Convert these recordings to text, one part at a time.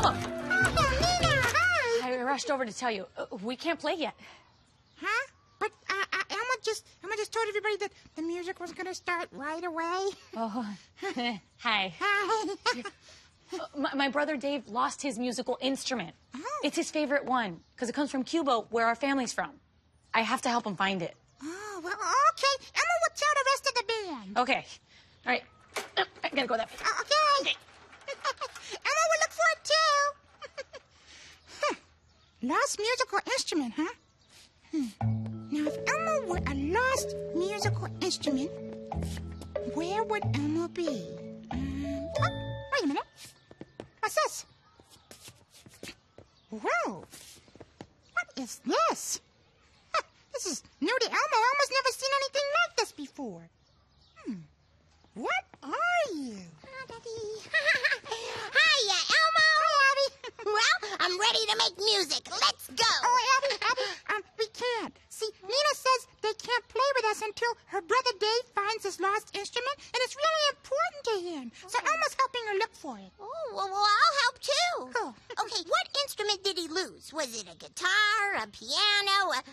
Elmo! Nina, hi! I rushed over to tell you. We can't play yet. Huh? But Elmo just told everybody that the music was going to start right away. Oh, hi. Hi. My brother Dave lost his musical instrument. Oh. It's his favorite one, because it comes from Cuba, where our family's from. I have to help him find it. Oh, well, okay. Elmo will tell the rest of the band. Okay. All right. I gotta go that way. Okay. Elmo will look for it, too. Huh. Lost musical instrument, huh? Now, if Elmo were a lost musical instrument, where would Elmo be? Wait a minute. What's this? Whoa. What is this? Huh, this is new to Elmo. Elmo's never seen anything like this before. What are you? Hiya, Elmo. Hi, Abby. Well, I'm ready to make music. Let's go. Oh, Abby, we can't. See, Nina says they can't play with us until her brother Dave finds his lost instrument, and it's really important to him. So Elmo's helping her look for it. Oh, well, I'll help too. Cool. Okay, what instrument did he lose? Was it a guitar, a piano,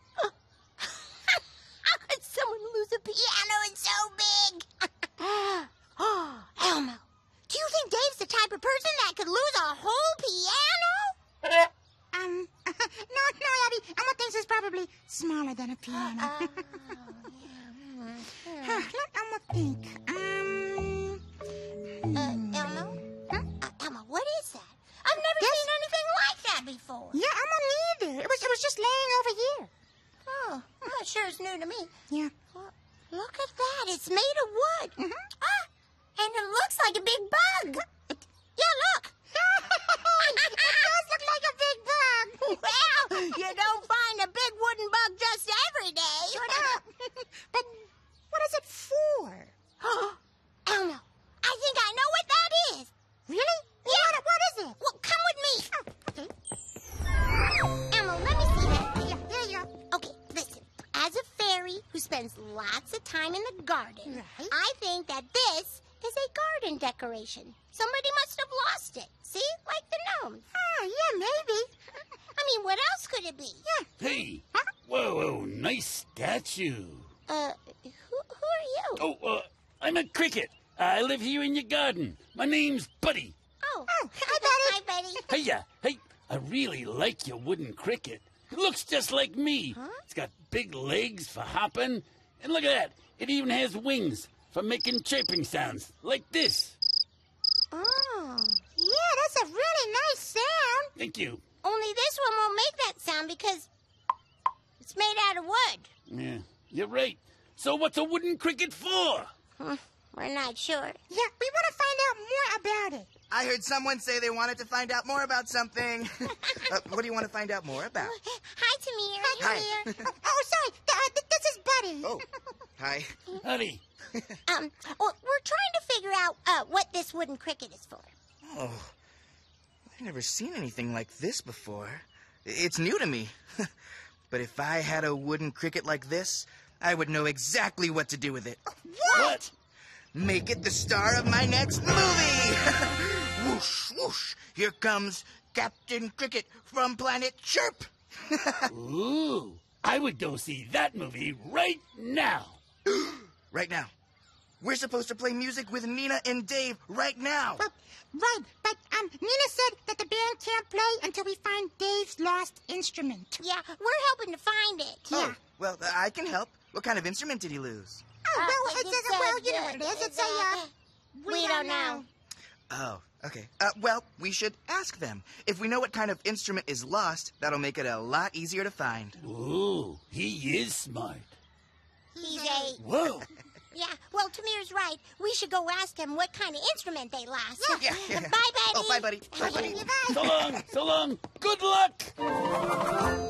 How could someone lose a piano? It's so big. Oh, Elmo, do you think Dave's the type of person that could lose a whole piano? No, Abby. Elmo thinks it's probably smaller than a piano. Let Elmo think. Elmo? Huh? Elmo, what is that? I've never seen anything like that before. Yeah, Elmo neither. It was just laying over here. Oh, well, that sure is new to me. Yeah. Well, look at that. It's made of wood. And it looks like a big bug. Yeah, look. It does look like a big bug. Well, you don't find a big wooden bug just every day. Shut up. But what is it for? Elmo, I think I know what that is. Really? Yeah. What is it? Well, come with me. Oh, okay. Elmo, let me see that. Yeah, there you go. Okay, listen. As a fairy who spends lots of time in the garden, Right. I think that this is a garden decoration. Somebody must have lost it. See? Like the gnomes. Oh, yeah, maybe. I mean, what else could it be? Yeah. Hey! Whoa, nice statue. Who are you? Oh, I'm a cricket. I live here in your garden. My name's Buddy. Oh, hi, Buddy. Hi, Buddy. Hey, I really like your wooden cricket. It looks just like me. It's got big legs for hopping. And look at that. It even has wings for making chirping sounds like this. Oh. Yeah, that's a really nice sound. Thank you. Only this one won't make that sound because it's made out of wood. Yeah, you're right. So what's a wooden cricket for? We're not sure. Yeah, we want to find out more about it. I heard someone say they wanted to find out more about something. What do you want to find out more about? Hi, Tamir. Hi. Tamir. Oh, sorry. This is Buddy. Oh, hi. Honey. Well, we're trying to figure out what this wooden cricket is for. Oh, I've never seen anything like this before. It's new to me. But if I had a wooden cricket like this, I would know exactly what to do with it. What? Make it the star of my next movie! Whoosh, whoosh, here comes Captain Cricket from Planet Chirp! Ooh, I would go see that movie right now. Right now. We're supposed to play music with Nina and Dave right now. Right, but Nina said that the band can't play until we find Dave's lost instrument. Yeah, we're helping to find it. Oh, well, I can help. What kind of instrument did he lose? Oh, well, you know what it is. It's a, we don't know. Oh, okay. Well, we should ask them. If we know what kind of instrument is lost, that'll make it a lot easier to find. Ooh, he is smart. He's a... Whoa. Yeah, well, Tamir's right. We should go ask him what kind of instrument they lost. Yeah. Bye, Buddy. Oh, bye, buddy. Bye, buddy. So long. Good luck.